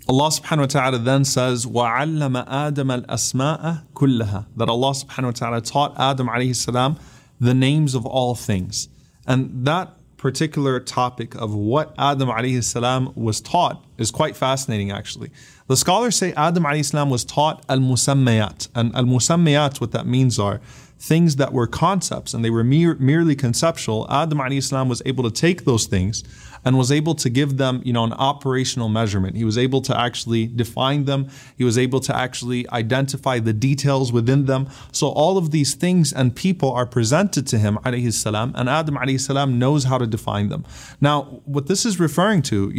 Allah subhanahu wa ta'ala then says, وَعَلَّمَ آدَمَ الْأَسْمَاءَ كُلَّهَا, that Allah subhanahu wa ta'ala taught Adam alayhi salam the names of all things. And that particular topic of what Adam alayhi salam was taught is quite fascinating actually. The scholars say Adam alayhi salam was taught al-musammayat. And al-musammayat, what that means are things that were concepts and they were merely conceptual. Adam alayhi salam was able to take those things and was able to give them, an operational measurement. He was able to actually define them. He was able to actually identify the details within them. So all of these things and people are presented to him, alayhi salam, and Adam alayhi salam knows how to define them. Now, what this is referring to,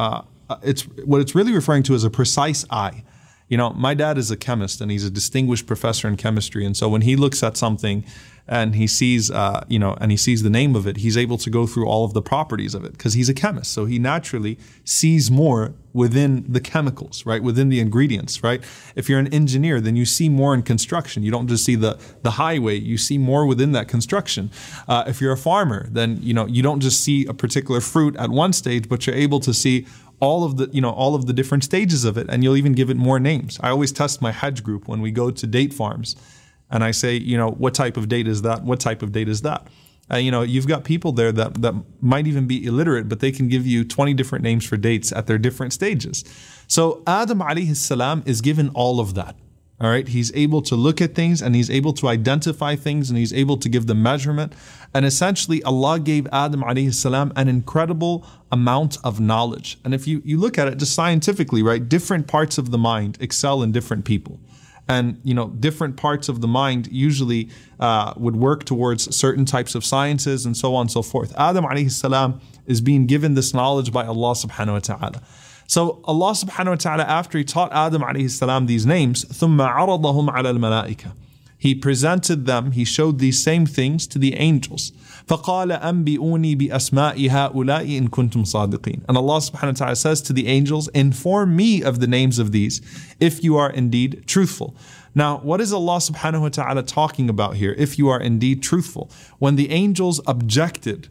it's really referring to is a precise eye. My dad is a chemist and he's a distinguished professor in chemistry. And so when he looks at something and he sees, and he sees the name of it, he's able to go through all of the properties of it because he's a chemist. So he naturally sees more within the chemicals, right? Within the ingredients, right? If you're an engineer, then you see more in construction. You don't just see the highway, you see more within that construction. If you're a farmer, then, you don't just see a particular fruit at one stage, but you're able to see all of the different stages of it, and you'll even give it more names. I always test my Hajj group when we go to date farms, and I say, what type of date is that? What type of date is that? You've got people there that might even be illiterate, but they can give you 20 different names for dates at their different stages. So Adam alayhi salam is given all of that. All right, he's able to look at things and he's able to identify things and he's able to give the measurement. And essentially, Allah gave Adam alayhi salam an incredible amount of knowledge. And if you look at it just scientifically, right, different parts of the mind excel in different people. And, different parts of the mind usually would work towards certain types of sciences and so on and so forth. Adam alayhi salam is being given this knowledge by Allah subhanahu wa ta'ala. So Allah subhanahu wa ta'ala, after He taught Adam alayhi salam these names, ثُمَّ عَرَضَهُمْ عَلَى الْمَلَائِكَةِ, He presented them, He showed these same things to the angels. فَقَالَ أَنْبِئُونِي بِأَسْمَاءِ هَؤُلَاءِ إِن كُنْتُمْ صَادِقِينَ. And Allah subhanahu wa ta'ala says to the angels, inform me of the names of these, if you are indeed truthful. Now, what is Allah subhanahu wa ta'ala talking about here, if you are indeed truthful? When the angels objected,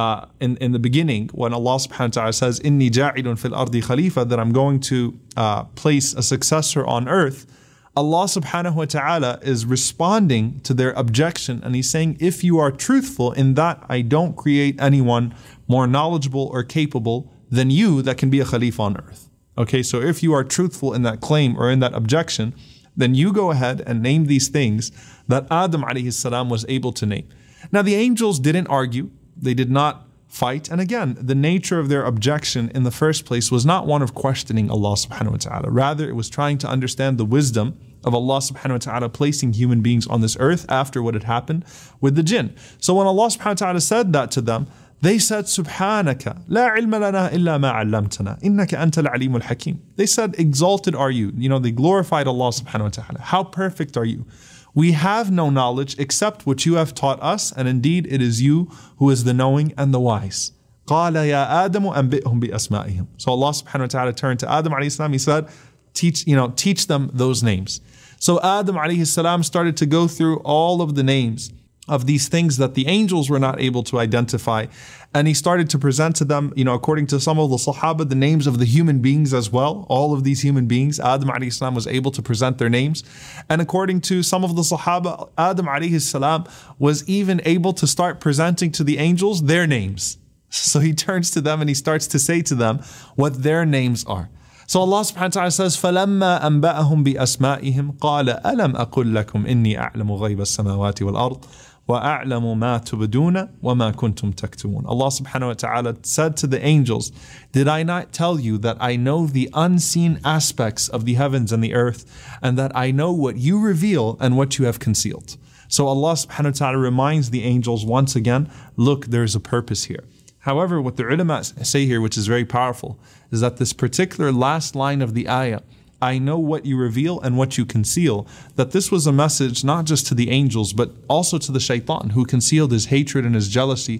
in the beginning, when Allah subhanahu wa ta'ala says, إِنِّي جَاعِلٌ فِي الْأَرْضِ خَلِيفَةً, that I'm going to place a successor on earth, Allah subhanahu wa ta'ala is responding to their objection and He's saying, if you are truthful in that I don't create anyone more knowledgeable or capable than you that can be a Khalifa on earth. Okay, so if you are truthful in that claim or in that objection, then you go ahead and name these things that Adam alayhi salam was able to name. Now the angels didn't argue. They did not fight. And again, the nature of their objection in the first place was not one of questioning Allah subhanahu wa ta'ala. Rather, it was trying to understand the wisdom of Allah subhanahu wa ta'ala placing human beings on this earth after what had happened with the jinn. So when Allah subhanahu wa ta'ala said that to them, they said, Subhanaka, la ilma lana illa ma 'allamtana, innaka antal alimul hakim. They said, exalted are you. They glorified Allah subhanahu wa ta'ala. How perfect are you? We have no knowledge except what you have taught us, and indeed it is you who is the knowing and the wise. قَالَ يَا آدَمُ أَنْبِئْهُمْ بِأَسْمَائِهِمْ. So Allah subhanahu wa ta'ala turned to Adam alayhi salam. He said, teach them those names. So Adam alayhi salam started to go through all of the names of these things that the angels were not able to identify. And he started to present to them, according to some of the Sahaba, the names of the human beings as well. All of these human beings, Adam alayhi salam was able to present their names. And according to some of the Sahaba, Adam alayhi salam was even able to start presenting to the angels their names. So he turns to them and he starts to say to them what their names are. So Allah subhanahu wa ta'ala says, فَلَمَّا أَنْبَأَهُمْ بِأَسْمَائِهِمْ قَالَ أَلَمْ أَقُلْ لَكُمْ إِنِّي أَعْلَمُ غَيْبَ السَّمَاوَاتِ وَالْأَرْضِ وَأَعْلَمُ مَا تُبْدُونَ وَمَا كُنْتُمْ تَكْتُمُونَ. Allah subhanahu wa ta'ala said to the angels, did I not tell you that I know the unseen aspects of the heavens and the earth, and that I know what you reveal and what you have concealed? So Allah subhanahu wa ta'ala reminds the angels once again, look, there's a purpose here. However, what the ulama say here, which is very powerful, is that this particular last line of the ayah, I know what you reveal and what you conceal, that this was a message not just to the angels, but also to the shaitan, who concealed his hatred and his jealousy